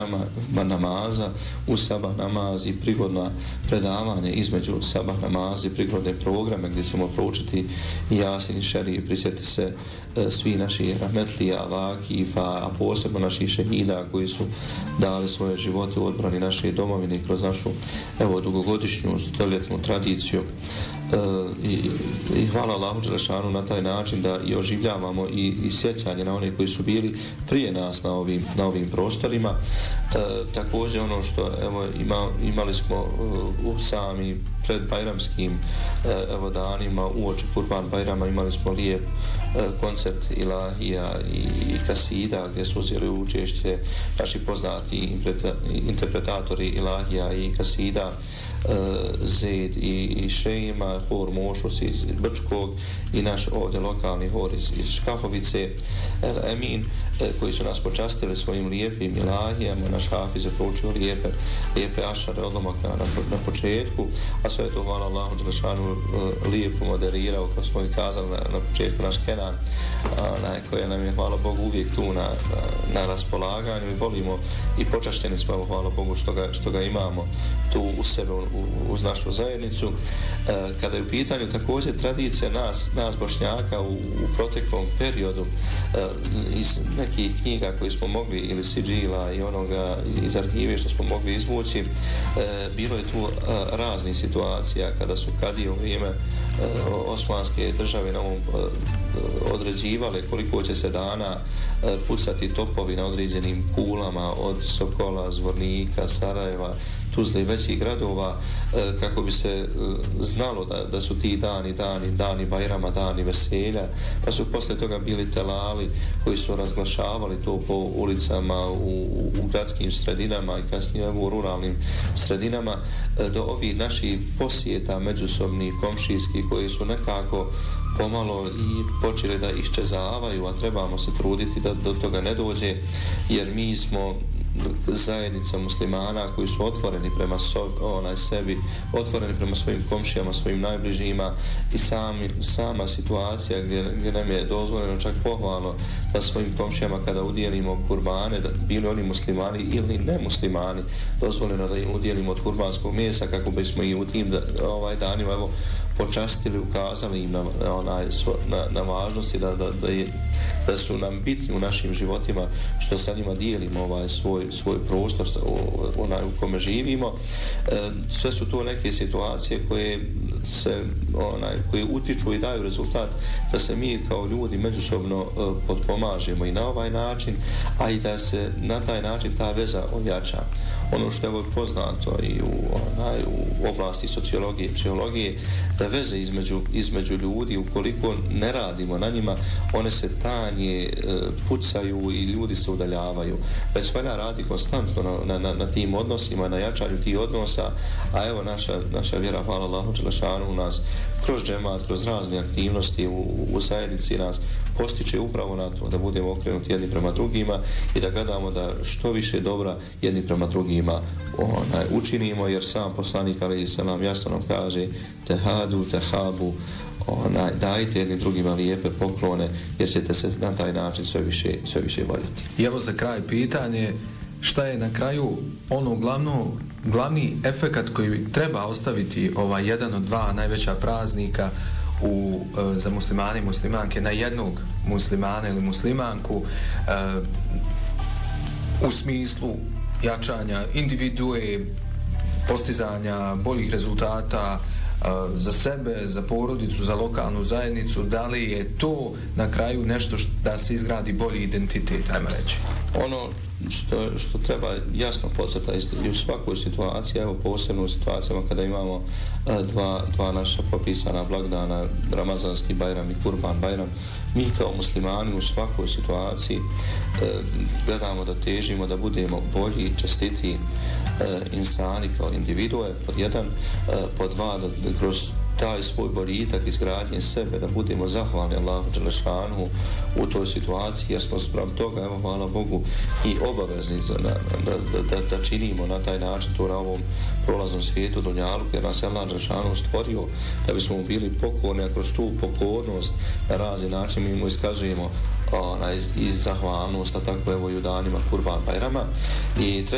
namaza, u sabah namaz i prigodna predavanje između sabah namaza i prigodne programe gdje ćemo proučiti Jasin i Šerif, prisjetiti se svi naši rahmetlija, vakifa, a posebno naših šehida koji su dali svoje živote u odbrani naše domovine kroz našu dugogodišnju stoljetnu tradiciju. I hvala Allahu dželešanu na taj način da i oživljavamo i sjećanje na one koji su bili prije nas na ovim prostorima. Također ono što imali smo u sami pred bajramskim danima uoči Kurban Bajrama imali smo lijep koncert ilahija i kasida gdje su uzeli učešće naši poznati interpretatori ilahija i kasida Zed i Šejma, hor Mošus iz Brčkog i naš ovdje lokalni hor iz Škahovice El Emin, koji su nas počastili svojim lijepim ilahijama. Naš hafiz je proučio lijepe ašare odlomak na početku, a sve to hvala Allahu dželešanu lijepo moderirao, kao smo i kazali na početku, naš Kenan, koji nam je hvala Bogu uvijek tu na raspolaganju i volimo i počašćeni smo, hvala Bogu što ga imamo tu u sebe uz našu zajednicu. Kada je u pitanju također tradicija nas Bošnjaka u proteklom periodu, iz nekih knjiga koje smo mogli ili siđila i onoga iz arhive što smo mogli izvući, bilo je tu raznih situacija kada su kadije u vrijeme Osmanske države na ovom određivale koliko će se dana pucati topovi na određenim kulama od Sokola, Zvornika, Sarajeva, Tuzle i većih gradova, kako bi se znalo da su ti dani Bajrama, dani veselja, pa su posle toga bili telali koji su razglašavali to po ulicama u gradskim sredinama i kasnije u ruralnim sredinama, do ovih naših posjeta međusobnih komšijskih koji su nekako pomalo i počeli da iščezavaju, a trebamo se truditi da do toga ne dođe, jer mi smo zajednica muslimana koji su otvoreni prema sebi, otvoreni prema svojim komšijama, svojim najbližima i sama situacija gdje nam je dozvoljeno čak pohvalno da svojim komšijama kada udjelimo kurbane, da bili oni muslimani ili nemuslimani, dozvoljeno da im udjelimo od kurbanskog mesa kako bismo i u tim danima počastili, ukazali im na važnosti da su nam bitni u našim životima, što sa njima dijelimo svoj prostor u kome živimo. Sve su to neke situacije koje utiču i daju rezultat da se mi kao ljudi međusobno potpomažemo i na ovaj način, a i da se na taj način ta veza ojača. Ono što je poznato i u oblasti sociologije i psihologije, da veze između ljudi, ukoliko ne radimo na njima, one se tanje, pucaju i ljudi se udaljavaju. Već valja radi konstantno na tim odnosima, na jačanju tih odnosa, a evo naša vjera, hvala Allahu dželešanu, u nas kroz džemat, kroz razne aktivnosti u zajednici nas postiče upravo na to da budemo okrenuti jedni prema drugima i da gledamo da što više dobra jedni prema drugima učinimo, jer sam poslanik alejhi selam jasno nam kaže tehadu, tehabu, dajte jednim drugima lijepe poklone, jer ćete se na taj način sve više voljeti. I evo za kraj pitanje, šta je na kraju ono glavni efekat koji treba ostaviti jedan od dva najveća praznika za muslimane i muslimanke na jednog muslimana ili muslimanku, u smislu jačanja individue, postizanja boljih rezultata za sebe, za porodicu, za lokalnu zajednicu? Da li je to na kraju nešto da se izgradi bolji identitet, ajmo reći? Ono što treba jasno podcrtati i u svakoj situaciji, evo posebno u situacijama kada imamo dva naša popisana blagdana, Ramazanski Bajram i Kurban Bajram, mi kao muslimani u svakoj situaciji gledamo da težimo da budemo bolji i čestitiji insani kao individue, pod jedan, pod dva, da kroz taj svoj boljitak izgradnje sebe, da budemo zahvalni Allahu dželešanu u toj situaciji, jer smo spram toga, evo hvala Bogu, i obavezni da činimo na taj način to na ovom prolaznom svijetu dunjalu, jer nas Allah dželešanu stvorio da bismo bili pokorni, a kroz tu pokornost na razni način mi mu iskazujemo i zahvalnost, a tako evo i u danima Kurban Bajrama. I